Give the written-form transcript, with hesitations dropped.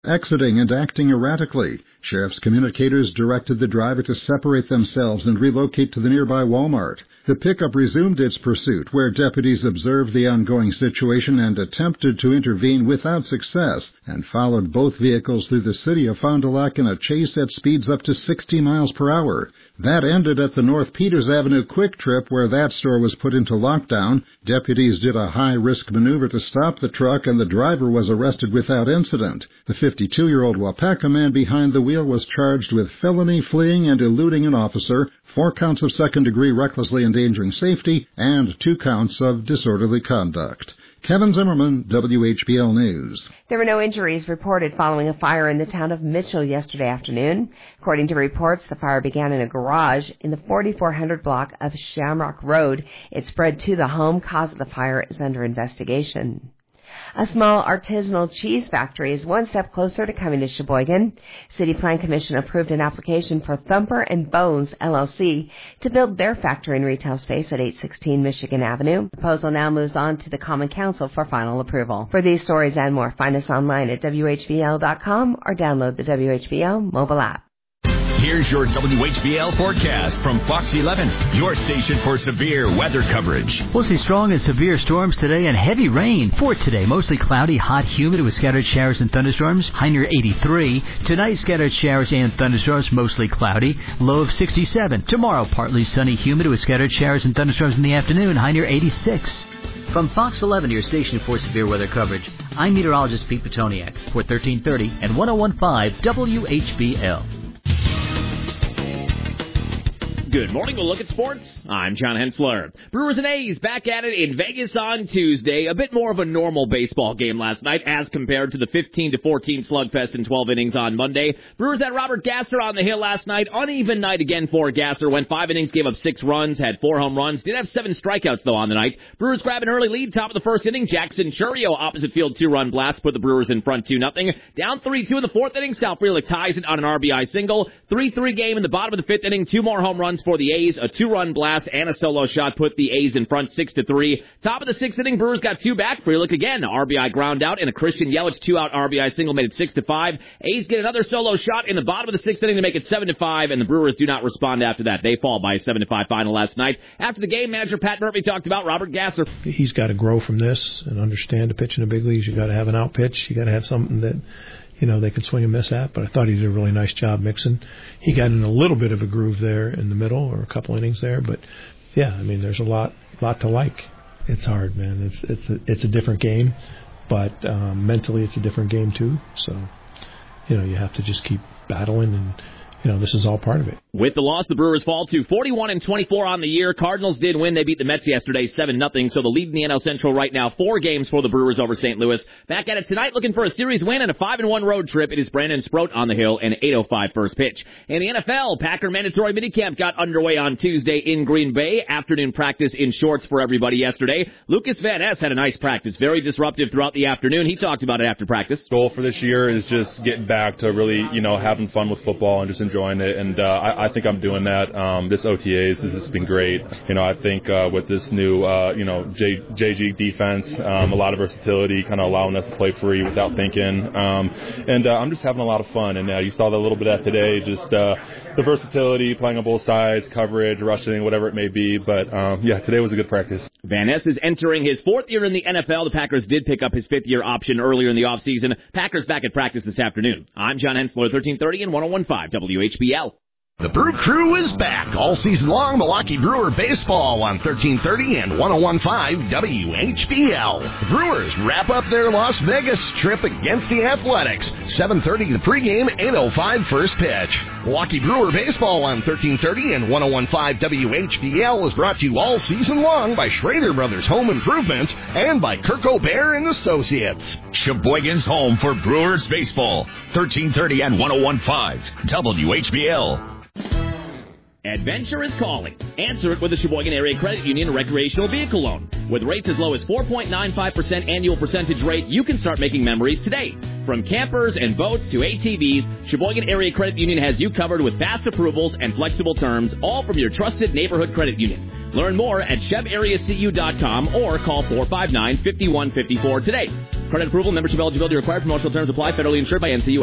exiting and acting erratically. Sheriff's communicators directed the driver to separate themselves and relocate to the nearby Walmart. The pickup resumed its pursuit, where deputies observed the ongoing situation and attempted to intervene without success, and followed both vehicles through the city of Fond du Lac in a chase at speeds up to 60 miles per hour. That ended at the North Peters Avenue Quick Trip, where that store was put into lockdown. Deputies did a high-risk maneuver to stop the truck, and the driver was arrested without incident. The 52-year-old Wapaka man behind the wheel was charged with felony, fleeing, and eluding an officer, 4 counts of second-degree recklessly endangering safety, and 2 counts of disorderly conduct. Kevin Zimmerman, WHBL News. There were no injuries reported following a fire in the town of Mitchell yesterday afternoon. According to reports, the fire began in a garage in the 4400 block of Shamrock Road. It spread to the home. Cause of the fire is under investigation. A small artisanal cheese factory is one step closer to coming to Sheboygan. City Plan Commission approved an application for Thumper and Bones, LLC, to build their factory and retail space at 816 Michigan Avenue. The proposal now moves on to the Common Council for final approval. For these stories and more, find us online at WHBL.com or download the WHBL mobile app. Here's your WHBL forecast from Fox 11, your station for severe weather coverage. We'll see strong and severe storms today and heavy rain. For today, mostly cloudy, hot, humid with scattered showers and thunderstorms. High near 83. Tonight, scattered showers and thunderstorms, mostly cloudy. Low of 67. Tomorrow, partly sunny, humid with scattered showers and thunderstorms in the afternoon. High near 86. From Fox 11, your station for severe weather coverage, I'm meteorologist Pete Petoniak for 1330 and 1015 WHBL. Good morning. We'll look at sports. I'm John Hensler. Brewers and A's back at it in Vegas on Tuesday. A bit more of a normal baseball game last night as compared to the 15-14 slugfest in 12 innings on Monday. Brewers had Robert Gasser on the hill last night. Uneven night again for Gasser. Went 5 innings, gave up 6 runs, had 4 home runs. Did have 7 strikeouts, though, on the night. Brewers grab an early lead, top of the first inning. Jackson Churio, opposite field 2-run blast, put the Brewers in front 2-0. Down 3-2 in the 4th inning. Sal Frelick ties it on an RBI single. 3-3 game in the bottom of the 5th inning. 2 more home runs for the A's, a 2-run blast and a solo shot put the A's in front 6-3. Top of the 6th inning, Brewers got 2 back. Frelick again, RBI ground out, and a Christian Yelich 2-out RBI single made it 6-5. A's get another solo shot in the bottom of the 6th inning to make it 7-5, and the Brewers do not respond after that. They fall by a 7-5 final last night. After the game, manager Pat Murphy talked about Robert Gasser. He's got to grow from this and understand to pitch in the big leagues. You got to have an out pitch. You got to have something that they can swing and miss at, but I thought he did a really nice job mixing. He got in a little bit of a groove there in the middle, or a couple innings there, but yeah, I mean, there's a lot to like. It's hard, man. It's a different game, but mentally it's a different game too. So, you have to just keep battling, and this is all part of it. With the loss, the Brewers fall to 41-24 on the year. Cardinals did win. They beat the Mets yesterday 7-0. So the lead in the NL Central right now, 4 games for the Brewers over St. Louis. Back at it tonight, looking for a series win and a 5-1 road trip. It is Brandon Sproat on the hill and 8:05 first pitch. In the NFL, Packer mandatory minicamp got underway on Tuesday in Green Bay. Afternoon practice in shorts for everybody yesterday. Lucas Van Ness had a nice practice, very disruptive throughout the afternoon. He talked about it after practice. Goal for this year is just getting back to really, having fun with football and just enjoying it. And I think I'm doing that. This OTAs has just been great. I think with this new, JG defense, a lot of versatility, kind of allowing us to play free without thinking. And I'm just having a lot of fun. And you saw that a little bit of that today, just the versatility, playing on both sides, coverage, rushing, whatever it may be. But, today was a good practice. Van Ness is entering his 4th year in the NFL. The Packers did pick up his 5th-year option earlier in the offseason. Packers back at practice this afternoon. I'm John Hensler, 1330 and 1015 WHBL. The Brew Crew is back all season long. Milwaukee Brewer baseball on 1330 and 1015 WHBL. The Brewers wrap up their Las Vegas trip against the Athletics. 7:30 the pregame, 8:05 first pitch. Milwaukee Brewer baseball on 1330 and 1015 WHBL is brought to you all season long by Schrader Brothers Home Improvements and by Kirk O'Bear and Associates. Sheboygan's home for Brewers baseball. 1330 and 1015 WHBL. Adventure is calling. Answer it with the Sheboygan Area Credit Union recreational vehicle loan. With rates as low as 4.95% annual percentage rate, you can start making memories today. From campers and boats to ATVs, Sheboygan Area Credit Union has you covered with fast approvals and flexible terms, all from your trusted neighborhood credit union. Learn more at chevareacu.com or call 459-5154 today. Credit approval, membership eligibility required. Promotional terms apply. Federally insured by NCUA.